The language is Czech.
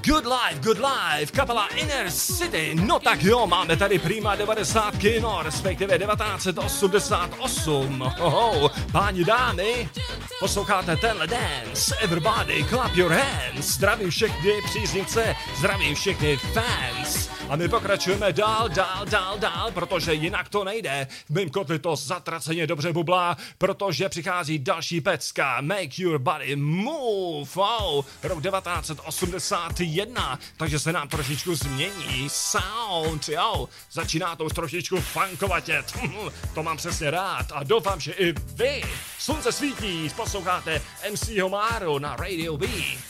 Good Life, kapela Inner City. No tak jo, máme tady prima 90, no respektive 1988. Hoho, páni dámy, posloucháte tenhle dance. Everybody clap your hands. Zdravím všechny příznivce, zdravím všechny fans. A my pokračujeme dál, protože jinak to nejde. V mým kotli to zatraceně dobře bublá, protože přichází další pecka. Make your body move. Oh, rok 1981, takže se nám trošičku změní sound, jo. Začíná to už trošičku funkovatět. To mám přesně rád a doufám, že i vy. Slunce svítí, posloucháte MC Homáru na Radio B.